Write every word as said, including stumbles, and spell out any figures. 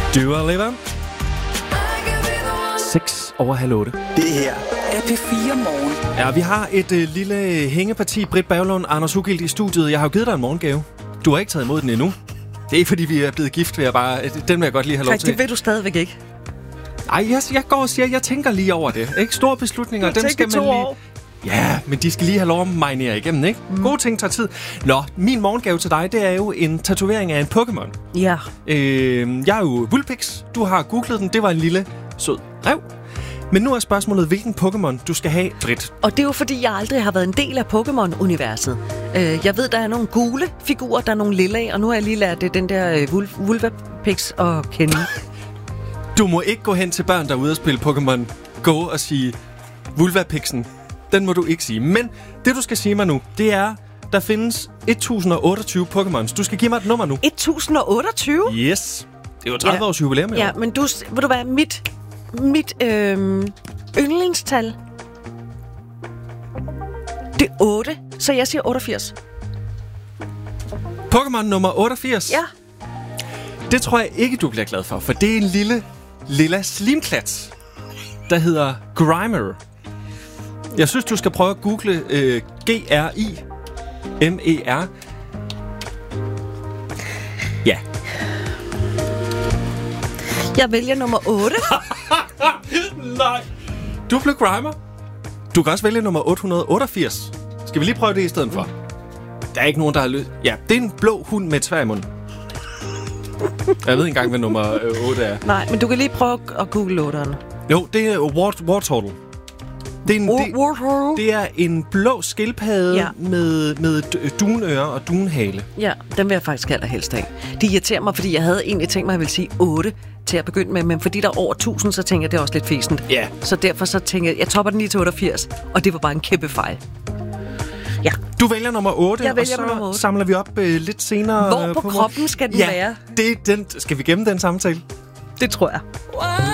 Dua Lipa. seks over halv otte. Det her er P fire Morgen. Ja, vi har et øh, lille hængeparti. Britt Berglund, Anders Ugilt i studiet. Jeg har jo givet dig en morgengave. Du har ikke taget imod den endnu. Det er ikke, fordi vi er blevet gift, vil jeg bare... Den vil jeg godt lige have lov tak, til. det ved du stadigvæk ikke. Ej, jeg, jeg går og siger, jeg tænker lige over det. Ikke store beslutninger, dem skal man lige... År. Ja, men de skal lige have lov at marinere igennem, ikke? Mm. Gode ting tager tid. Nå, min morgengave til dig, det er jo en tatovering af en Pokémon. Ja. Øh, jeg er jo Vulpix. Du har googlet den. Det var en lille sød rev. Men nu er spørgsmålet, hvilken Pokémon du skal have, Britt. Og det er jo fordi, jeg aldrig har været en del af Pokémon-universet. Øh, jeg ved, der er nogle gule figurer, der er nogle lilla, og nu har jeg lige lært det, den der øh, Vul- Vulpix og kende. Du må ikke gå hen til børn, der er ude og spille Pokémon Go og sige Vulvapixen. Den må du ikke sige. Men det, du skal sige mig nu, det er, der findes et tusind og otteogtyve Pokémons. Du skal give mig et nummer nu. et tusind og otteogtyve? Yes. Det er jo tredive ja. års jubilæum. Ja, men du, vil du være mit, mit øh, yndlingstal? Det er otte, så jeg siger otteogfirs. Pokémon nummer otteogfirs? Ja. Det tror jeg ikke, du bliver glad for, for det er en lille, lilla slimklat, der hedder Grimer. Jeg synes, du skal prøve at google øh, G R I M E R. Ja. Jeg vælger nummer otte. Nej. Du blev Grimer. Du kan også vælge nummer otte hundrede otteogfirs. Skal vi lige prøve det i stedet for? Der er ikke nogen, der har lyst. Ja, det er en blå hund med tvær i munden. Jeg ved ikke engang, hvad nummer otte er. Nej, men du kan lige prøve at google otteren. Jo, det er Wart- Wartortle. Det er, en, det, det er en blå skildpadde ja. med, med dunører og dunhale. Ja, den vil jeg faktisk allerhelst have. Det irriterer mig, fordi jeg havde egentlig tænkt mig, at jeg ville sige otte til at begynde med, men fordi der er over tusind, så tænker jeg, det er også lidt fæsent. Ja. Så derfor så tænker jeg, jeg topper den lige til otteogfirs, og det var bare en kæmpe fejl. Ja. Du vælger nummer otte, jeg vælger og så nummer otte. Samler vi op øh, lidt senere. Hvor på, på kroppen skal den ja, være? Det, den, skal vi gemme den samtale? Det tror jeg.